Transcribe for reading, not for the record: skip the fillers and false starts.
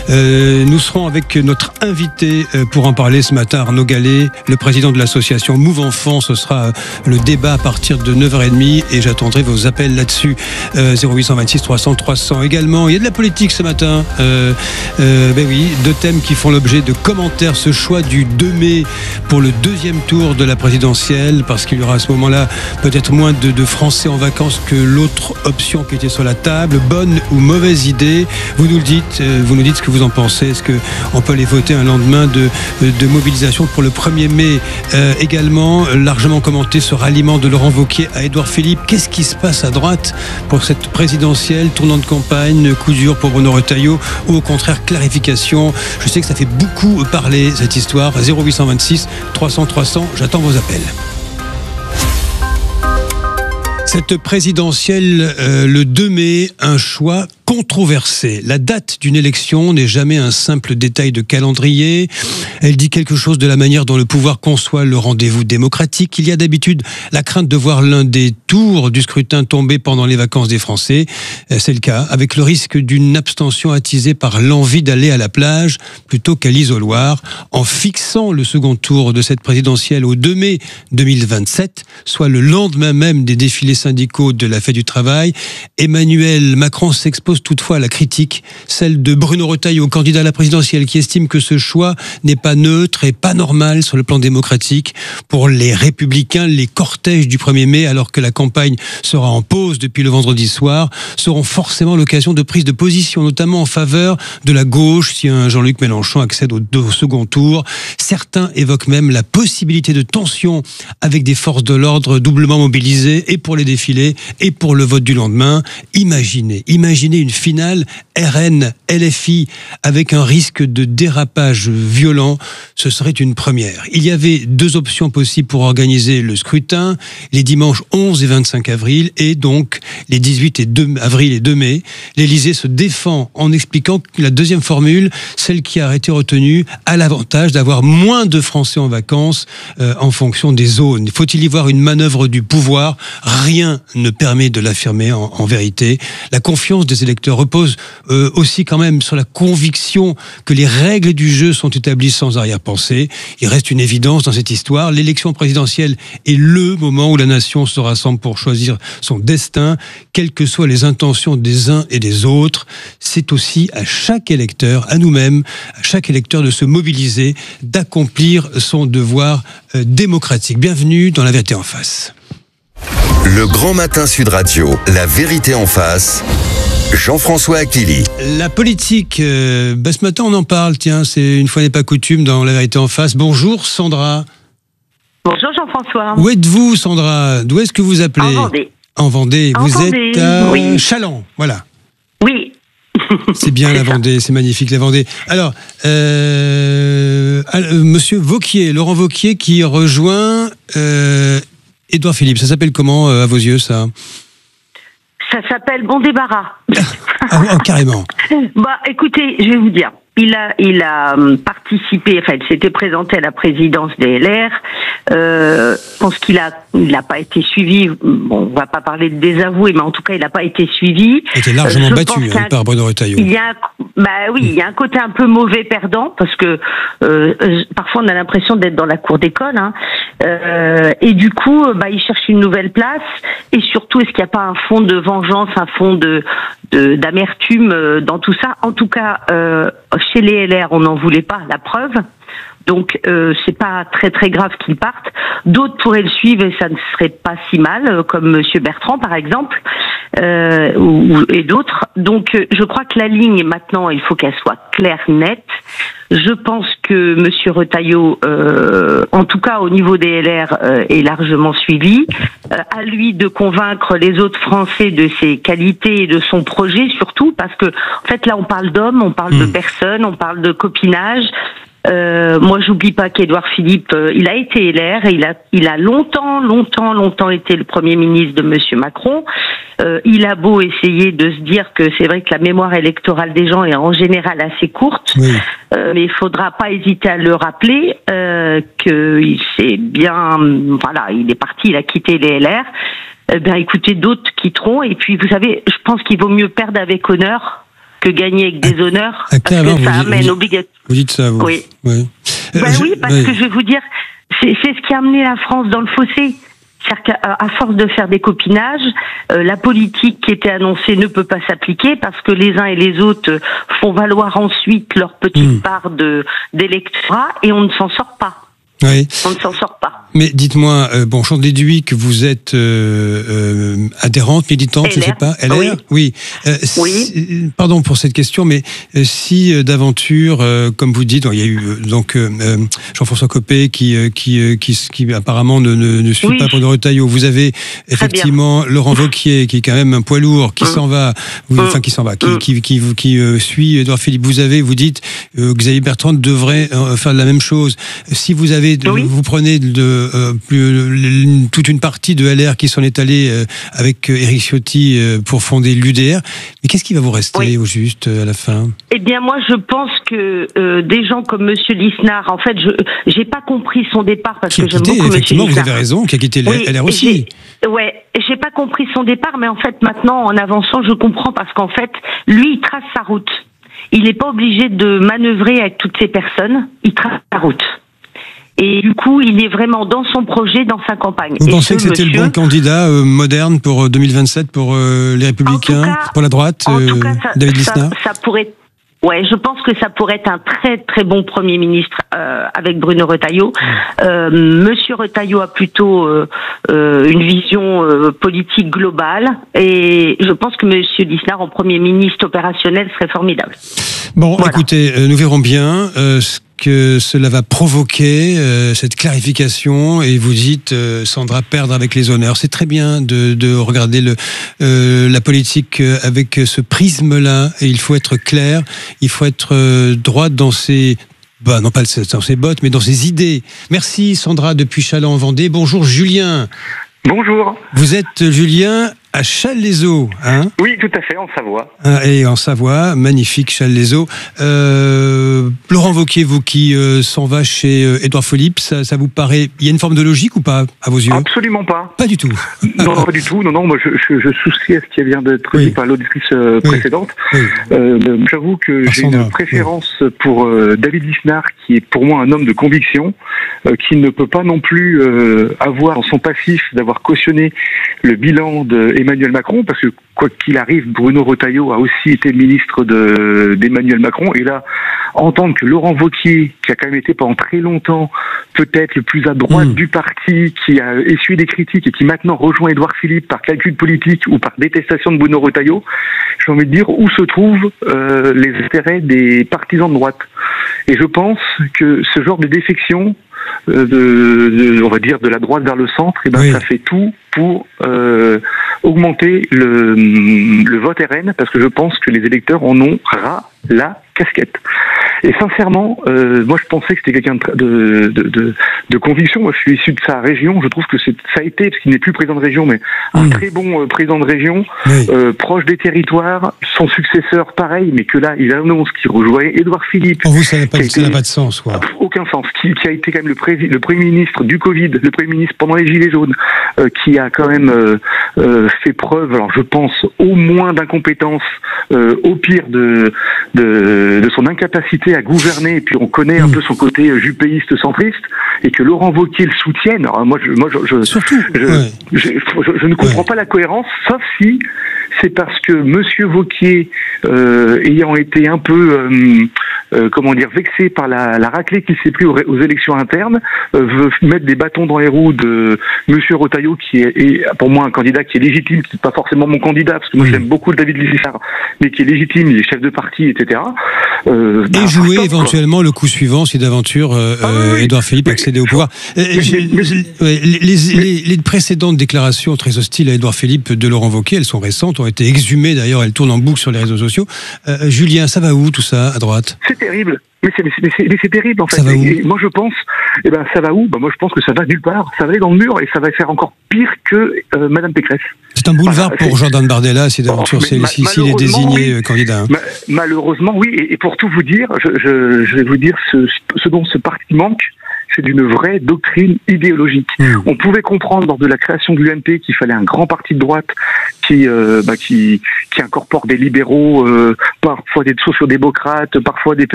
Nous serons avec notre invité pour en parler ce matin, Arnaud Gallet, le président de l'association Move Enfant. Ce sera le débat à partir de 9h30 et j'attendrai vos appels là-dessus. 0826 300 300 également. Il y a de la politique ce matin. Oui, deux thèmes qui font l'objet de commentaires. Ce choix du 2 mai pour le deuxième tour de la présidentielle, parce qu'il y aura à ce moment-là peut-être moins de Français en vacances que l'autre option qui était sur la table. Bonne ou mauvaise idée? Vous nous le dites, vous nous dites ce que vous en pensez. Est-ce qu'on peut aller voter un lendemain de mobilisation pour le 1er mai? Également, largement commenté ce ralliement de Laurent Wauquiez à Édouard Philippe. Qu'est-ce qui se passe à droite pour cette présidentielle? Tournant de campagne, coup dur pour Bruno Retailleau, ou au contraire clarification? Je sais que ça fait beaucoup parler cette histoire. 0826 300 300, j'attends vos appels. Cette présidentielle, le 2 mai, un choix controversé. La date d'une élection n'est jamais un simple détail de calendrier. Elle dit quelque chose de la manière dont le pouvoir conçoit le rendez-vous démocratique. Il y a d'habitude la crainte de voir l'un des tours du scrutin tomber pendant les vacances des Français. C'est le cas, avec le risque d'une abstention attisée par l'envie d'aller à la plage plutôt qu'à l'isoloir. En fixant le second tour de cette présidentielle au 2 mai 2027, soit le lendemain même des défilés syndicaux de la Fête du Travail, Emmanuel Macron s'expose toutefois à la critique, celle de Bruno Retailleau, candidat à la présidentielle, qui estime que ce choix n'est pas neutre et pas normal sur le plan démocratique. Pour les Républicains, les cortèges du 1er mai, alors que la campagne sera en pause depuis le vendredi soir, seront forcément l'occasion de prise de position, notamment en faveur de la gauche, si un Jean-Luc Mélenchon accède au second tour. Certains évoquent même la possibilité de tension avec des forces de l'ordre doublement mobilisées, et pour les défilés et pour le vote du lendemain. Imaginez une finale RN-LFI avec un risque de dérapage violent, ce serait une première. Il y avait deux options possibles pour organiser le scrutin, les dimanches 11 et 25 avril, et donc les 18 et 2 avril et 2 mai. L'Élysée se défend en expliquant que la deuxième formule, celle qui a été retenue, a l'avantage d'avoir moins de Français en vacances en fonction des zones. Faut-il y voir une manœuvre du pouvoir? Rien ne permet de l'affirmer en vérité. La confiance des électeurs repose aussi quand même sur la conviction que les règles du jeu sont établies sans arrière-pensée. Il reste une évidence dans cette histoire. L'élection présidentielle est le moment où la nation se rassemble pour choisir son destin, quelles que soient les intentions des uns et des autres. C'est aussi à chaque électeur, à nous-mêmes, à chaque électeur de se mobiliser, d'accomplir son devoir démocratique. Bienvenue dans La Vérité en face. Le Grand Matin Sud Radio, La Vérité en face, Jean-François Aquili. La politique, ce matin on en parle, tiens, c'est une fois n'est pas coutume dans La Vérité en face. Bonjour Sandra. Bonjour Jean-François. Où êtes-vous Sandra? D'où est-ce que vous appelez? En Vendée. En Vendée. En vous Vendée, êtes à oui. Châlons, voilà. Oui. C'est bien la Vendée, c'est magnifique la Vendée. Alors, Monsieur Wauquiez, Laurent Wauquiez qui rejoint Édouard Philippe. Ça s'appelle comment à vos yeux ça? Ça s'appelle bon débarras. Carrément. Écoutez, je vais vous dire. Il a participé, il s'était présenté à la présidence des LR. Je pense qu'il a pas été suivi. Bon, on va pas parler de désavoué, mais en tout cas, il n'a pas été suivi. Il était largement battu par Bruno Retailleau. Il y a un côté un peu mauvais perdant, parce que parfois on a l'impression d'être dans la cour d'école. Et du coup, il cherche une nouvelle place. Et surtout, est-ce qu'il n'y a pas un fond de vengeance, un fond d'amertume dans tout ça? En tout cas, chez les LR, on n'en voulait pas, la preuve. Donc, c'est pas très très grave qu'il parte. D'autres pourraient le suivre et ça ne serait pas si mal, comme Monsieur Bertrand par exemple, et d'autres. Donc, je crois que la ligne maintenant, il faut qu'elle soit claire, nette. Je pense que Monsieur Retailleau, en tout cas au niveau des LR, est largement suivi. À lui de convaincre les autres Français de ses qualités et de son projet surtout, parce que en fait là on parle d'hommes, on parle de personnes, on parle de copinage. Moi, j'oublie pas qu'Édouard Philippe, il a été LR, et il a longtemps été le Premier ministre de Monsieur Macron. Il a beau essayer de se dire que c'est vrai que la mémoire électorale des gens est en général assez courte, oui. Mais il faudra pas hésiter à le rappeler qu'il s'est bien, voilà, il est parti, il a quitté les LR. Écoutez, d'autres quitteront. Et puis, vous savez, je pense qu'il vaut mieux perdre avec honneur que gagner avec des honneurs, parce que ça amène obligatoirement. Vous dites ça, vous. Oui. Oui, Oui, parce que je vais vous dire, c'est ce qui a amené la France dans le fossé. C'est-à-dire qu'à force de faire des copinages, la politique qui était annoncée ne peut pas s'appliquer parce que les uns et les autres font valoir ensuite leur petite part d'électorat et on ne s'en sort pas. Oui. On ne s'en sort pas. Mais dites-moi, j'en déduis que vous êtes adhérente, militante, LR. je ne sais pas. LR, oui. Oui. Pardon pour cette question, mais si d'aventure, comme vous dites, il y a eu Jean-François Copé qui apparemment ne suit pas Bruno Retailleau. Vous avez effectivement Laurent Wauquiez qui est quand même un poids lourd, qui s'en va, qui suit Édouard Philippe. Vous dites Xavier Bertrand devrait faire la même chose. Si vous avez vous prenez toute une partie de LR qui s'en est allée avec Éric Ciotti pour fonder l'UDR. Mais qu'est-ce qui va vous rester au juste à la fin ? Eh bien, moi, je pense que des gens comme Monsieur Lisnard, en fait, j'ai pas compris son départ parce que j'aime beaucoup Monsieur effectivement, Lisnard. vous avez raison, qui a quitté LR aussi. J'ai pas compris son départ, mais en fait, maintenant, en avançant, je comprends parce qu'en fait, lui, il trace sa route. Il n'est pas obligé de manœuvrer avec toutes ces personnes. Il trace sa route. Et du coup, il est vraiment dans son projet, dans sa campagne. Vous pensez que c'était le bon candidat moderne pour 2027, pour les Républicains, pour la droite, David Lisnard ? Ça pourrait... Ouais, je pense que ça pourrait être un très très bon Premier ministre avec Bruno Retailleau. Monsieur Retailleau a plutôt une vision politique globale et je pense que Monsieur Lisnard en Premier ministre opérationnel serait formidable. Bon, voilà. Écoutez, nous verrons bien ce que cela va provoquer, cette clarification, et vous dites, Sandra, perdre avec les honneurs. C'est très bien de regarder la politique avec ce prisme-là, et il faut être clair, il faut être droit dans ses... non pas dans ses bottes, mais dans ses idées. Merci Sandra depuis Châlons en Vendée. Bonjour Julien. Bonjour. Vous êtes Julien à Challes-les-Eaux, hein ? Oui, tout à fait, en Savoie. Et en Savoie, magnifique Challes-les-Eaux. Laurent Wauquiez, vous qui s'en va chez Édouard Philippe, ça vous paraît... Il y a une forme de logique ou pas, à vos yeux ? Absolument pas. Pas du tout. Non, pas du tout. Non, moi je souscris à ce qui vient d'être dit par l'auditrice précédente. Oui. J'avoue que j'ai une préférence pour David Lisnard, qui est pour moi un homme de conviction, qui ne peut pas non plus avoir dans son passif d'avoir cautionné le bilan d'Emmanuel Macron, parce que quoi qu'il arrive, Bruno Retailleau a aussi été ministre d'Emmanuel Macron, et là, entendre que Laurent Wauquiez, qui a quand même été pendant très longtemps peut-être le plus à droite du parti, qui a essuyé des critiques et qui maintenant rejoint Édouard Philippe par calcul politique ou par détestation de Bruno Retailleau, j'ai envie de dire où se trouvent les intérêts des partisans de droite. Et je pense que ce genre de défection on va dire de la droite vers le centre, et ça fait tout pour augmenter le vote RN, parce que je pense que les électeurs en ont ras la casquette. Et sincèrement, moi je pensais que c'était quelqu'un de conviction. Moi je suis issu de sa région, je trouve que ça a été, parce qu'il n'est plus président de région, mais un très bon président de région, proche des territoires, son successeur pareil, mais que là il annonce qu'il rejoignait Édouard Philippe. Pour vous ça n'a pas de sens, quoi. Aucun sens. Qui a été quand même le Premier ministre du Covid, le Premier ministre pendant les Gilets jaunes, qui a quand même fait preuve, alors je pense au moins d'incompétence, au pire de son incapacité à gouverner, et puis on connaît un peu son côté jupéiste centriste, et que Laurent Wauquiez le soutienne. Alors moi je ne comprends pas la cohérence, sauf si c'est parce que Monsieur Wauquiez, ayant été un peu vexé par la raclée qu'il s'est pris aux élections internes, veut mettre des bâtons dans les roues de Monsieur Retailleau, qui est pour moi un candidat qui est légitime, qui n'est pas forcément mon candidat, parce que moi j'aime beaucoup David Lisnard, mais qui est légitime, il est chef de parti, etc. Et jouer éventuellement le coup suivant si d'aventure Édouard Philippe accédait au pouvoir. Les précédentes déclarations très hostiles à Édouard Philippe de Laurent Wauquiez, elles sont récentes, ont été exhumées d'ailleurs, elles tournent en boucle sur les réseaux sociaux. Julien, ça va où tout ça à droite ? C'est terrible. Mais c'est terrible en fait. Ça va où ? Et moi je pense, ça va où ? Moi je pense que ça va nulle part. Ça va aller dans le mur et ça va faire encore pire que Madame Pécresse. C'est un boulevard pour Jordan Bardella si d'aventure s'il est désigné candidat. Malheureusement oui. Et pour tout vous dire, je vais vous dire ce dont ce parti manque, c'est d'une vraie doctrine idéologique. On pouvait comprendre lors de la création de l'UMP qu'il fallait un grand parti de droite qui incorpore des libéraux, parfois des sociodémocrates, parfois des